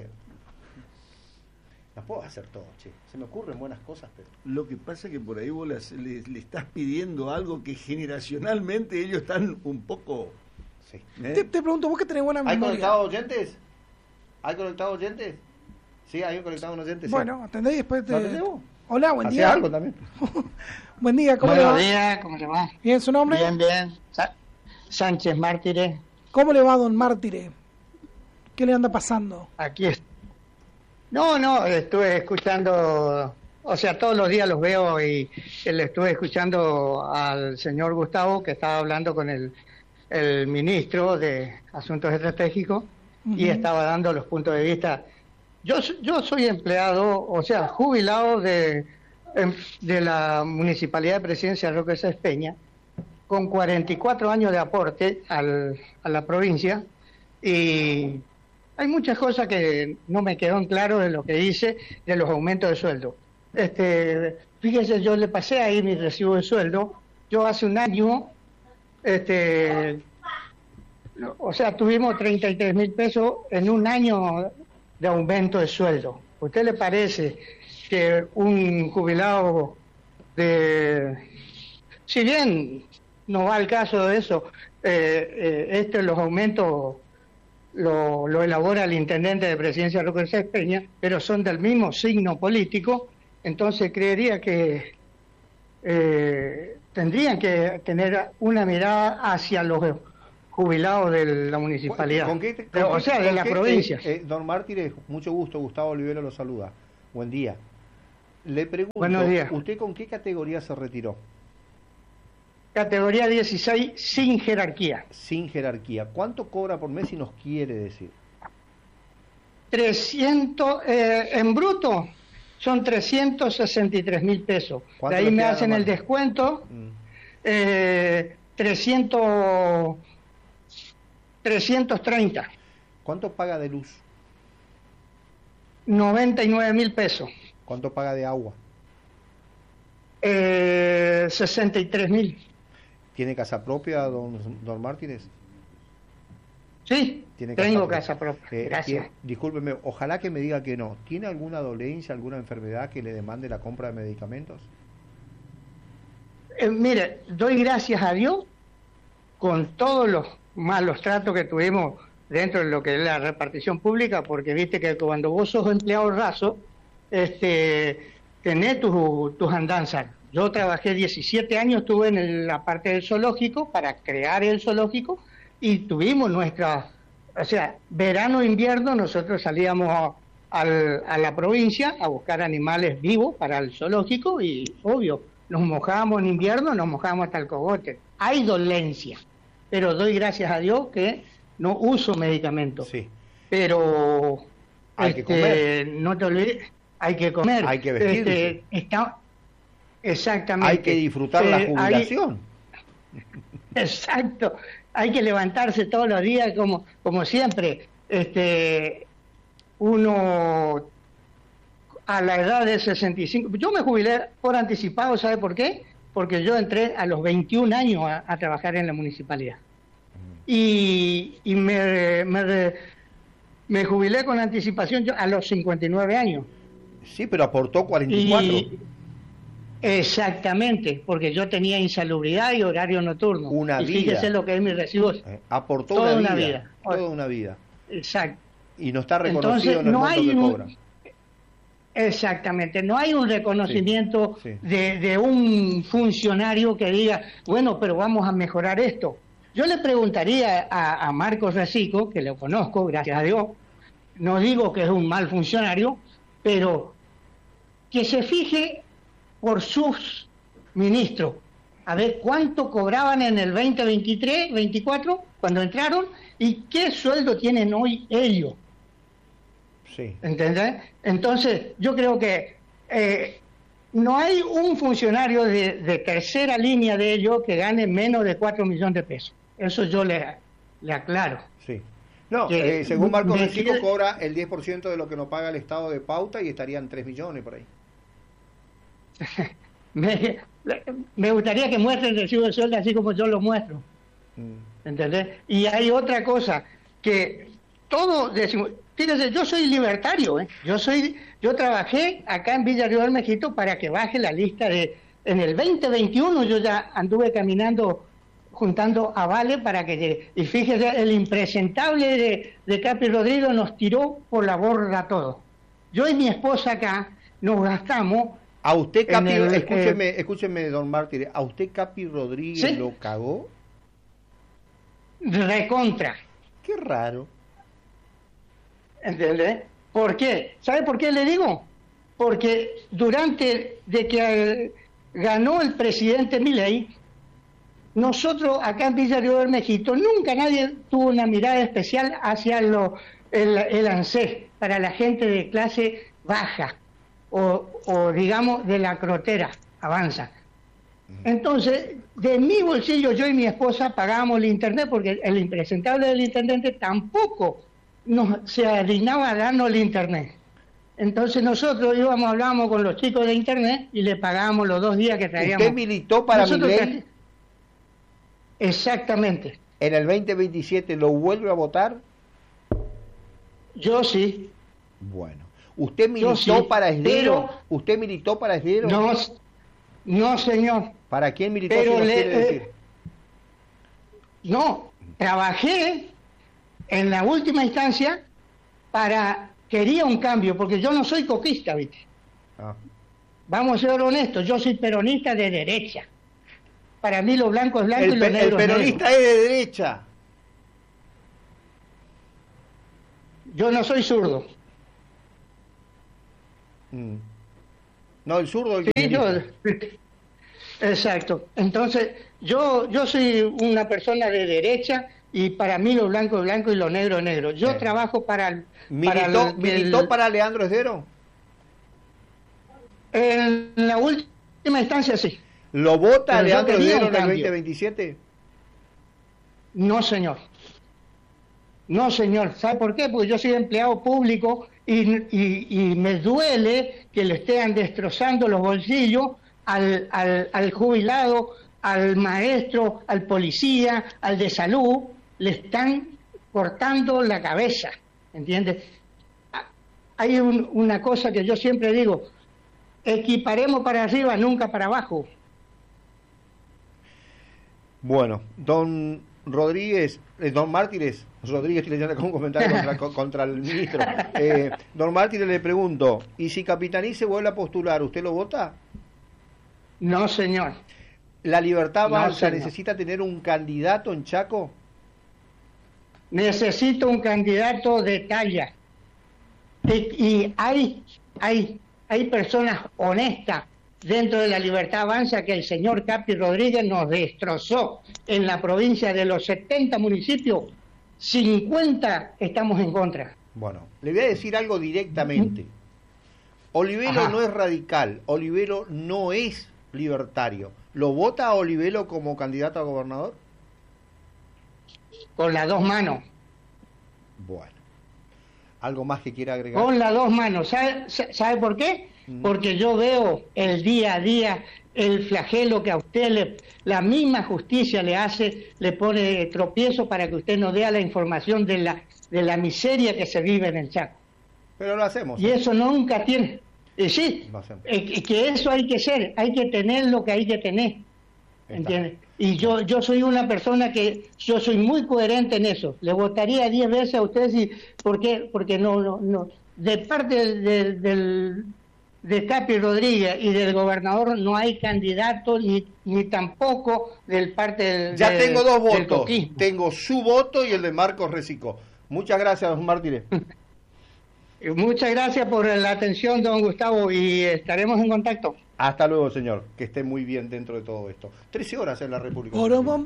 No puedo hacer todo, che. Se me ocurren buenas cosas, pero... Lo que pasa es que por ahí vos le estás pidiendo algo que generacionalmente ellos están un poco... Sí. Te pregunto, vos que tenés buena ¿Hay memoria. conectados oyentes? ¿Hay conectados oyentes? Sí, hay un conectado oyentes. Bueno, atendé y después te... ¿Lo atendemos? Hola, buen Hacé día. algo también. Buen día, ¿cómo le va? Buenos días, ¿cómo le va? Bien, ¿su nombre? Bien. Sánchez Mártires. ¿Cómo le va, don Mártire? ¿Qué le anda pasando? Aquí es. No, estuve escuchando, o sea, todos los días los veo y le estuve escuchando al señor Gustavo, que estaba hablando con el ministro de Asuntos Estratégicos, y estaba dando los puntos de vista. Yo soy empleado, o sea, jubilado de la Municipalidad de Presidencia de Roque Sáenz Peña, con 44 años de aporte a la provincia, y hay muchas cosas que no me quedó en claro de lo que dice de los aumentos de sueldo. Fíjese, yo le pasé ahí mi recibo de sueldo. Yo hace un año, o sea, tuvimos 33.000 pesos en un año de aumento de sueldo. ¿A usted le parece que un jubilado si bien no va al caso de eso, los aumentos lo elabora el intendente de Presidencia Roque Sáenz Peña, pero son del mismo signo político, entonces creería que tendrían que tener una mirada hacia los jubilados de la municipalidad, de la provincia. Don Mártires, mucho gusto, Gustavo Olivero lo saluda. Buen día. Le pregunto, Buenos días. ¿Usted con qué categoría se retiró? Categoría 16, sin jerarquía. Sin jerarquía. ¿Cuánto cobra por mes, si nos quiere decir? 300, en bruto son 363.000 pesos. De ahí me hacen el descuento, 330. ¿Cuánto paga de luz? 99.000 pesos. ¿Cuánto paga de agua? 63.000. ¿Tiene casa propia, don Mártires? Sí, tengo casa propia. Gracias. Discúlpeme, ojalá que me diga que no. ¿Tiene alguna dolencia, alguna enfermedad que le demande la compra de medicamentos? Mire, doy gracias a Dios con todos los malos tratos que tuvimos dentro de lo que es la repartición pública, porque viste que cuando vos sos empleado raso, tenés tus andanzas. Yo trabajé 17 años, estuve en la parte del zoológico para crear el zoológico, y tuvimos verano e invierno nosotros salíamos a la provincia a buscar animales vivos para el zoológico y, obvio, nos mojábamos en invierno, nos mojábamos hasta el cogote. Hay dolencia, pero doy gracias a Dios que no uso medicamentos. Sí. Pero hay que comer. No te olvides, hay que comer. Hay que vestirse. Exactamente. Hay que disfrutar la jubilación. Exacto. Hay que levantarse todos los días como siempre. Uno a la edad de 65, yo me jubilé por anticipado, ¿sabe por qué? Porque yo entré a los 21 años a trabajar en la municipalidad. Y me jubilé con anticipación yo a los 59 años. Sí, pero aportó 44. Exactamente, porque yo tenía insalubridad y horario nocturno. Una vida. Fíjese lo que es mi recibo. Aportó toda una vida. Toda una vida. Exacto. Y no está reconocido. Entonces, en el monto que cobra. Exactamente, no hay un reconocimiento sí. De un funcionario que diga, bueno, pero vamos a mejorar esto. Yo le preguntaría a Marcos Recico, que lo conozco, gracias a Dios, no digo que es un mal funcionario, pero que se fije por sus ministros, a ver cuánto cobraban en el 2023, 24, cuando entraron, y qué sueldo tienen hoy ellos. Sí. ¿Entendés? Entonces, yo creo que no hay un funcionario de tercera línea de ellos que gane menos de 4 millones de pesos. Eso yo le aclaro. Sí. No, según Marcos Recico cobra el 10% de lo que nos paga el Estado de pauta y estarían 3 millones por ahí. Me gustaría que muestren el recibo de sueldo así como yo lo muestro. ¿Entendés? Y hay otra cosa, que todos decimos, fíjense, yo soy libertario, yo trabajé acá en Villa Río del Mejito para que baje la lista en el 2021 yo ya anduve caminando juntando avales para que llegue. Y fíjese, el impresentable de Capi Rodrigo nos tiró por la borda todo. Yo y mi esposa acá nos gastamos. ¿A usted, Capi, escúcheme, don Mártir, ¿a usted Capi Rodríguez ¿sí? lo cagó? Recontra. Qué raro. ¿Entendés? ¿Por qué? ¿Sabe por qué le digo? Porque durante de que ganó el presidente Milei, nosotros acá en Villa Río del Mejito, nunca nadie tuvo una mirada especial hacia el ANSES, para la gente de clase baja, o digamos de la crotera, avanza. Entonces, de mi bolsillo, yo y mi esposa pagábamos el internet, porque el impresentable del intendente tampoco se dignaba a darnos el internet. Entonces nosotros hablábamos con los chicos de internet y le pagábamos los 2 días que traíamos. ¿Usted militó para Milei? Exactamente. ¿En el 2027 lo vuelve a votar? Yo sí. Bueno. ¿Usted militó para Esdero? ¿Usted militó para Esdero? No, señor. ¿Para quién militó? Pero quiere decir? No, trabajé en la última instancia quería un cambio, porque yo no soy coquista, ¿viste? Vamos a ser honestos, yo soy peronista de derecha. Para mí lo blanco es blanco y lo negro es negro. El peronista es de derecha. Yo no soy zurdo. No, el zurdo es el sí, exacto. Entonces, yo soy una persona de derecha y para mí lo blanco es blanco y lo negro es negro. Yo trabajo para ¿Militó para Leandro Esdero? En la última instancia sí. ¿Lo vota Leandro Esdero en el 2027? No, señor. No, señor. ¿Sabe por qué? Porque yo soy empleado público y me duele que le estén destrozando los bolsillos al jubilado, al maestro, al policía, al de salud. Le están cortando la cabeza, ¿entiendes? Hay una cosa que yo siempre digo, equiparemos para arriba, nunca para abajo. Bueno, don Rodríguez, don Mártires, Rodríguez tiene ya un comentario contra el ministro. Don Mártires, le pregunto, ¿y si Capitaní se vuelve a postular, usted lo vota? No, señor. ¿La Libertad Avanza necesita tener un candidato en Chaco? Necesito un candidato de talla. Y hay personas honestas dentro de la Libertad Avanza que el señor Capi Rodríguez nos destrozó. En la provincia de los 70 municipios, 50 estamos en contra. Bueno, le voy a decir algo directamente. Olivero no es radical, Olivero no es libertario. ¿Lo vota a Olivero como candidato a gobernador? Con las dos manos. Bueno. ¿Algo más que quiera agregar? Con las dos manos. ¿Sabe por qué? Porque yo veo el día a día el flagelo que a usted la misma justicia le hace, le pone tropiezo para que usted nos dé la información de la miseria que se vive en el Chaco. Pero lo hacemos. Y eso nunca tiene... sí, que eso hay que ser, hay que tener lo que hay que tener. ¿Entiendes? Y yo soy una persona que yo soy muy coherente en eso. Le votaría 10 veces a ustedes porque no de parte de Capi Rodríguez y del gobernador no hay candidato ni tampoco del parte ya tengo dos votos. Tengo su voto y el de Marcos Recicó. Muchas gracias, don Mártires. Muchas gracias por la atención, don Gustavo, y estaremos en contacto. Hasta luego, señor. Que esté muy bien dentro de todo esto. 13 horas en la República.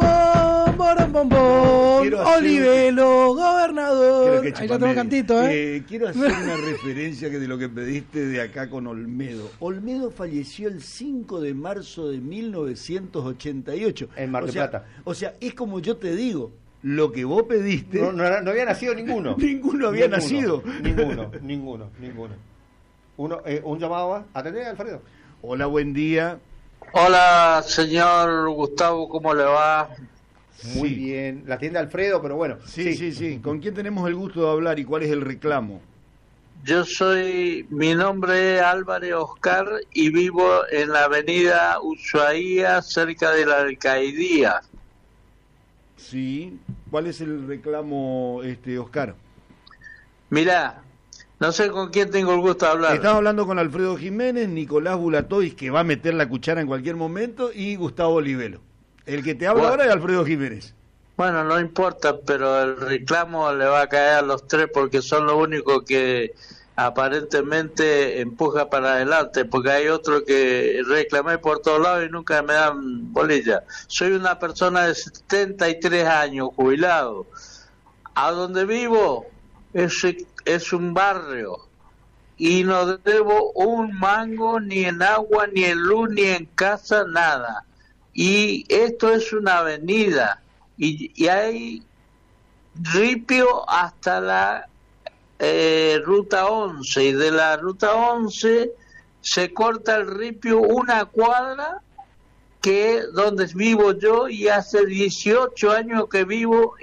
Olivero, gobernador. Ahí lo tengo cantito, Quiero hacer una referencia de lo que pediste de acá con Olmedo. Olmedo falleció el 5 de marzo de 1988. En Mar del Plata. O sea, es como yo te digo. Lo que vos pediste... No había nacido ninguno. Ninguno había nacido. Ninguno. Un llamado. Atendé, Alfredo. Hola, buen día. Hola, señor Gustavo, ¿cómo le va? Muy bien. La atiende Alfredo, pero bueno. Sí. ¿Con quién tenemos el gusto de hablar y cuál es el reclamo? Mi nombre es Álvarez Oscar y vivo en la avenida Ushuaia, cerca de la Alcaidía. Sí, ¿cuál es el reclamo, Oscar? Mirá, no sé con quién tengo el gusto de hablar. Estás hablando con Alfredo Jiménez, Nicolás Bulatois, que va a meter la cuchara en cualquier momento, y Gustavo Olivero. El que te habla ahora es Alfredo Jiménez. Bueno, no importa, pero el reclamo le va a caer a los tres porque son los únicos que aparentemente empuja para adelante, porque hay otro que reclamé por todos lados y nunca me dan bolilla. Soy una persona de 73 años, jubilado. A donde vivo es un barrio y no debo un mango ni en agua, ni en luz, ni en casa, nada. Y esto es una avenida y hay ripio hasta la ruta 11, y de la ruta 11 se corta el ripio una cuadra, que es donde vivo yo, y hace 18 años que vivo,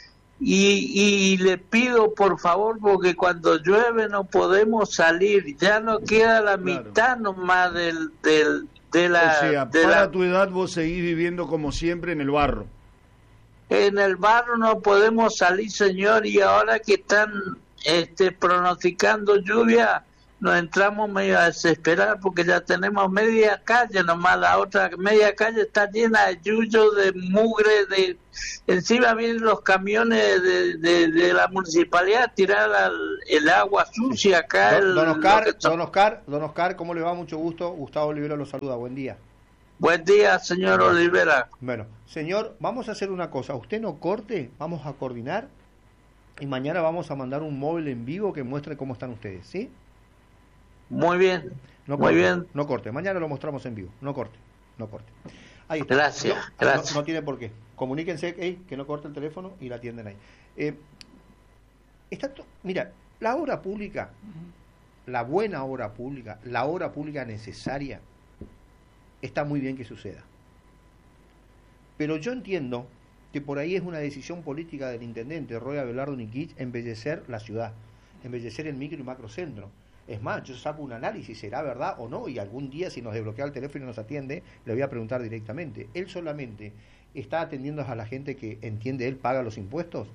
y le pido por favor, porque cuando llueve no podemos salir, ya no queda la mitad nomás de la... Para tu edad vos seguís viviendo como siempre en el barro. En el barro no podemos salir, señor, y ahora que están pronosticando lluvia, nos entramos medio a desesperar porque ya tenemos media calle nomás, la otra media calle está llena de yuyo, de mugre, encima vienen los camiones de la municipalidad a tirar el agua sucia acá. Don Oscar, ¿cómo le va? Mucho gusto. Gustavo Olivera lo saluda, buen día. Buen día, señor Olivera. Bueno, señor, vamos a hacer una cosa, usted no corte, vamos a coordinar y mañana vamos a mandar un móvil en vivo que muestre cómo están ustedes, ¿sí? Muy bien, muy bien. No corte, mañana lo mostramos en vivo, no corte. Ahí está. Gracias. No tiene por qué. Comuníquense, que no corte el teléfono y la atienden ahí. Mira, la obra pública, la buena obra pública, la obra pública necesaria, está muy bien que suceda. Pero yo entiendo que por ahí es una decisión política del intendente Roy Abelardo Nikic embellecer la ciudad, embellecer el micro y macrocentro. Es más, yo saco un análisis, ¿será verdad o no? Y algún día, si nos desbloquea el teléfono y nos atiende, le voy a preguntar directamente. ¿Él solamente está atendiendo a la gente que entiende él paga los impuestos?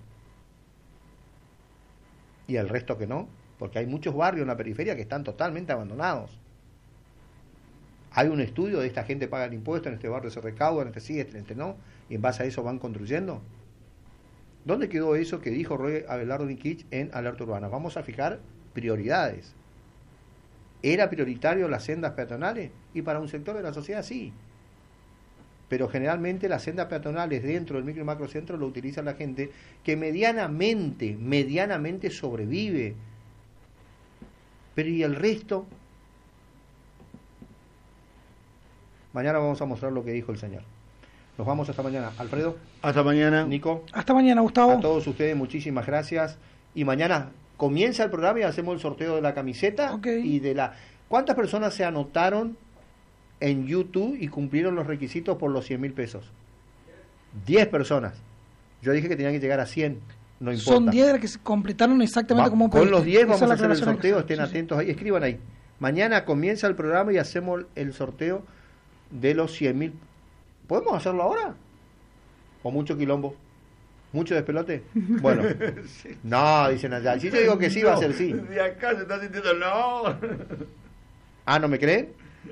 ¿Y el resto que no? Porque hay muchos barrios en la periferia que están totalmente abandonados. Hay un estudio de esta gente paga el impuesto, en este barrio se recauda, en este sí, en este no, y en base a eso van construyendo. ¿Dónde quedó eso que dijo Roy Abelardo Nikic en Alerta Urbana? Vamos a fijar prioridades. ¿Era prioritario las sendas peatonales? Y para un sector de la sociedad sí. Pero generalmente las sendas peatonales dentro del micro y macrocentro lo utiliza la gente que medianamente sobrevive. Pero ¿y el resto? Mañana vamos a mostrar lo que dijo el señor. Nos vamos hasta mañana. Alfredo. Hasta mañana. Nico. Hasta mañana, Gustavo. A todos ustedes muchísimas gracias. Y mañana comienza el programa y hacemos el sorteo de la camiseta y de la... ¿Cuántas personas se anotaron en YouTube y cumplieron los requisitos por los 100.000 pesos? 10 personas. Yo dije que tenían que llegar a 100. No importa. Son 10 que se completaron exactamente como con los 10 vamos a hacer el sorteo. Estén atentos ahí. Escriban ahí. Mañana comienza el programa y hacemos el sorteo de los 100.000. ¿Podemos hacerlo ahora? ¿O mucho quilombo? ¿Mucho despelote? Bueno. Sí. No, dicen allá. Si yo digo que sí, va a ser sí. De acá se está sintiendo no. Ah, ¿no me creen?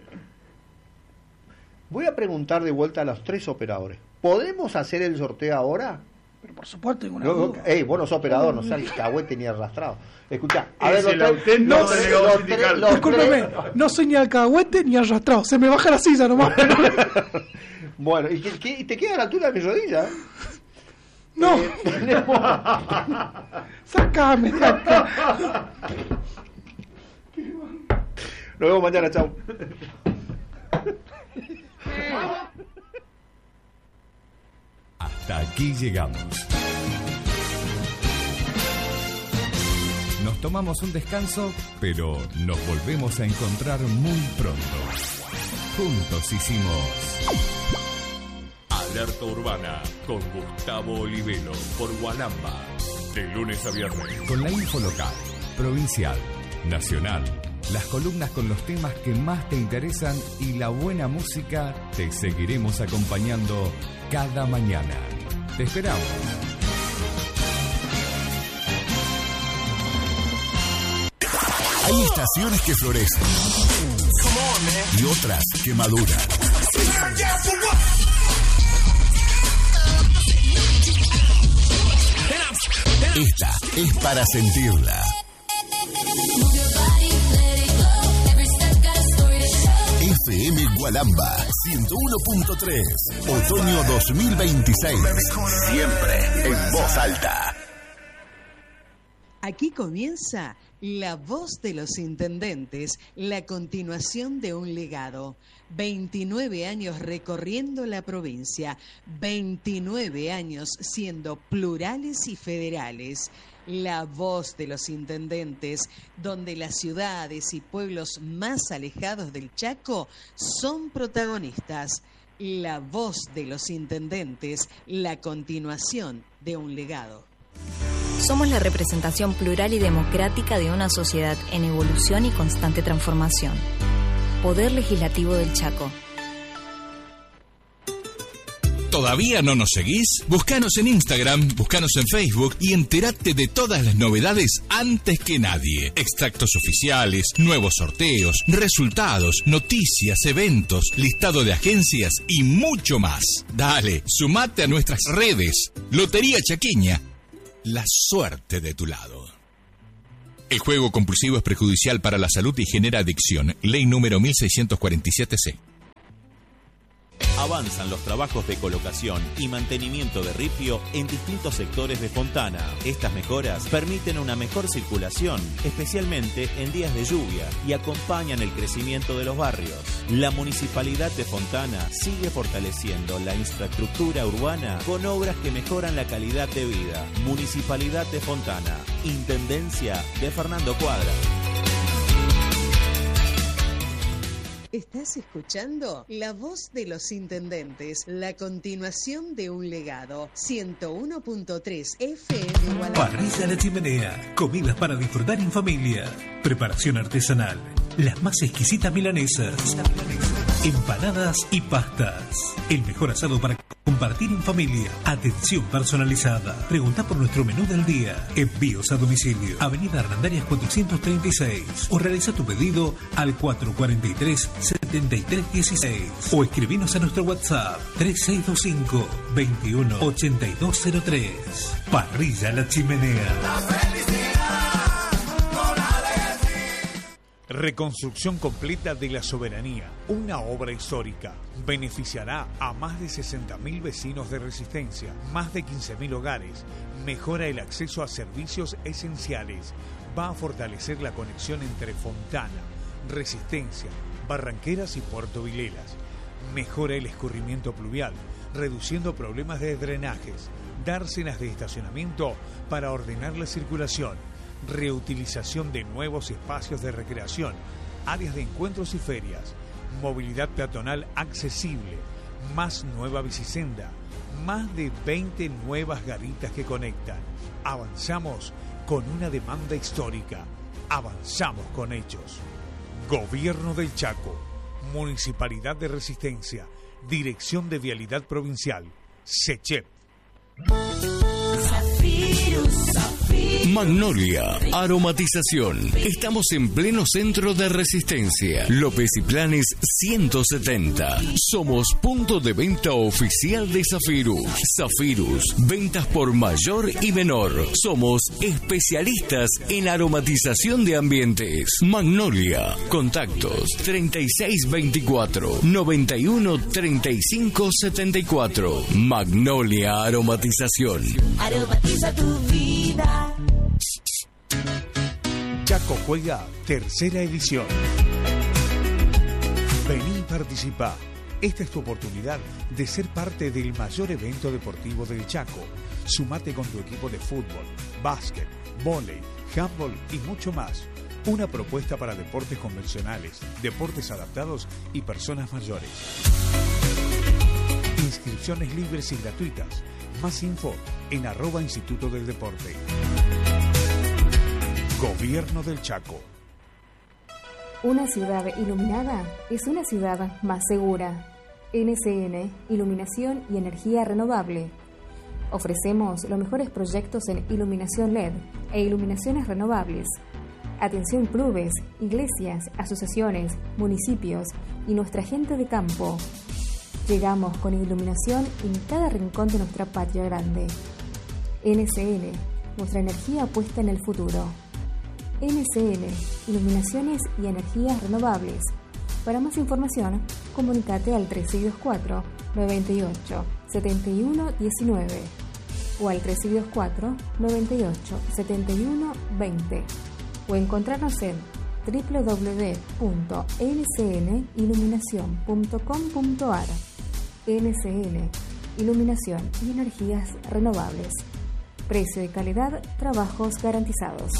Voy a preguntar de vuelta a los 3 operadores. ¿Podemos hacer el sorteo ahora? Pero por supuesto, tengo una duda. Vos no sos operador, no seas alcahuete ni arrastrado. Escuchá, a ver, discúlpeme, no soy ni alcahuete ni arrastrado. Se me baja la silla nomás. Bueno, ¿y te queda a la altura de mi rodilla? No. Sácame de acá. Nos vemos mañana, chao. Hasta aquí llegamos. Nos tomamos un descanso, pero nos volvemos a encontrar muy pronto. Juntos hicimos Alerta Urbana con Gustavo Olivelo por Gualamba, de lunes a viernes. Con la info local, provincial, nacional, las columnas con los temas que más te interesan y la buena música, te seguiremos acompañando cada mañana. Te esperamos. Hay estaciones que florecen y otras que maduran. Esta es para sentirla. FM Gualamba 101.3, otoño 2026. Siempre en voz alta. Aquí comienza La Voz de los Intendentes, la continuación de un legado. 29 años recorriendo la provincia, 29 años siendo plurales y federales. La Voz de los Intendentes, donde las ciudades y pueblos más alejados del Chaco son protagonistas. La Voz de los Intendentes, la continuación de un legado. Somos la representación plural y democrática de una sociedad en evolución y constante transformación. Poder Legislativo del Chaco. ¿Todavía no nos seguís? Búscanos en Instagram, búscanos en Facebook y entérate de todas las novedades antes que nadie. Extractos oficiales, nuevos sorteos, resultados, noticias, eventos, listado de agencias y mucho más. Dale, sumate a nuestras redes. Lotería Chaqueña, la suerte de tu lado. El juego compulsivo es perjudicial para la salud y genera adicción. Ley número 1647C. Avanzan los trabajos de colocación y mantenimiento de ripio en distintos sectores de Fontana. Estas mejoras permiten una mejor circulación, especialmente en días de lluvia, y acompañan el crecimiento de los barrios. La Municipalidad de Fontana sigue fortaleciendo la infraestructura urbana con obras que mejoran la calidad de vida. Municipalidad de Fontana, Intendencia de Fernando Cuadra. Estás escuchando La Voz de los Intendentes, la continuación de un legado. 101.3 FM Gualamba. Parrilla La Chimenea, comidas para disfrutar en familia, preparación artesanal, las más exquisitas milanesas, empanadas y pastas. El mejor asado para compartir en familia. Atención personalizada. Pregunta por nuestro menú del día. Envíos a domicilio. Avenida Hernandarias 436. O realiza tu pedido al 443-7316. O escribinos a nuestro WhatsApp 3625-218203. Parrilla La Chimenea. La felicidad no la Reconstrucción completa de la Soberanía, una obra histórica. Beneficiará a más de 60.000 vecinos de Resistencia, más de 15.000 hogares, mejora el acceso a servicios esenciales, va a fortalecer la conexión entre Fontana, Resistencia, Barranqueras y Puerto Vilelas, mejora el escurrimiento pluvial, reduciendo problemas de drenajes, dársenas de estacionamiento para ordenar la circulación, reutilización de nuevos espacios de recreación, áreas de encuentros y ferias, movilidad peatonal accesible, más nueva bicisenda, más de 20 nuevas garitas que conectan. Avanzamos con una demanda histórica, avanzamos con hechos. Gobierno del Chaco, Municipalidad de Resistencia, Dirección de Vialidad Provincial, SECHEP. Magnolia Aromatización. Estamos en pleno centro de Resistencia. López y Planes 170. Somos punto de venta oficial de Zafirus. Zafirus, ventas por mayor y menor. Somos especialistas en aromatización de ambientes. Magnolia. Contactos 3624 91 35 74. Magnolia Aromatización. Aromatiza tu vida. Chaco Juega, tercera edición. Vení y participa. Esta es tu oportunidad de ser parte del mayor evento deportivo del Chaco. Sumate con tu equipo de fútbol, básquet, vóley, handball y mucho más. Una propuesta para deportes convencionales, deportes adaptados y personas mayores. Inscripciones libres y gratuitas. Más info en @Instituto del Deporte. Gobierno del Chaco. Una ciudad iluminada es una ciudad más segura. NCN, Iluminación y Energía Renovable. Ofrecemos los mejores proyectos en iluminación LED e iluminaciones renovables. Atención clubes, iglesias, asociaciones, municipios y nuestra gente de campo. Llegamos con iluminación en cada rincón de nuestra patria grande. NCN, nuestra energía puesta en el futuro. NCN, Iluminaciones y Energías Renovables. Para más información, comunícate al 3624 98 71 19 o al 3624 98 71 20 o encontrarnos en www.ncniluminacion.com.ar. NCN, Iluminación y Energías Renovables. Precio y calidad, trabajos garantizados.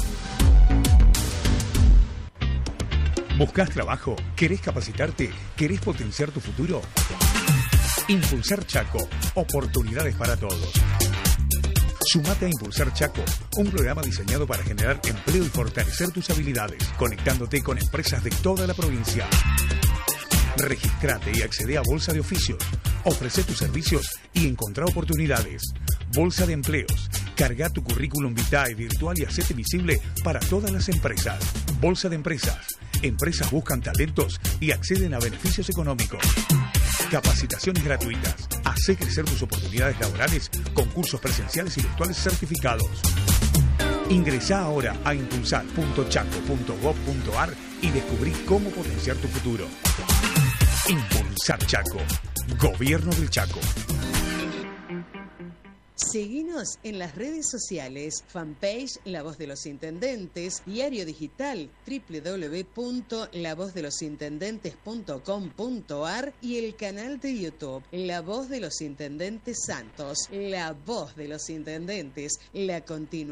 ¿Buscas trabajo? ¿Querés capacitarte? ¿Querés potenciar tu futuro? Impulsar Chaco. Oportunidades para todos. Sumate a Impulsar Chaco, un programa diseñado para generar empleo y fortalecer tus habilidades, conectándote con empresas de toda la provincia. Registrate y accede a Bolsa de Oficios. Ofrece tus servicios y encontrá oportunidades. Bolsa de Empleos. Carga tu currículum vitae virtual y hacete visible para todas las empresas. Bolsa de Empresas. Empresas buscan talentos y acceden a beneficios económicos. Capacitaciones gratuitas. Hacé crecer tus oportunidades laborales con cursos presenciales y virtuales certificados. Ingresá ahora a impulsar.chaco.gov.ar y descubrí cómo potenciar tu futuro. Impulsar Chaco. Gobierno del Chaco. Seguinos en las redes sociales, fanpage La Voz de los Intendentes, diario digital www.lavozdelosintendentes.com.ar y el canal de YouTube La Voz de los Intendentes Santos. La Voz de los Intendentes, la continuación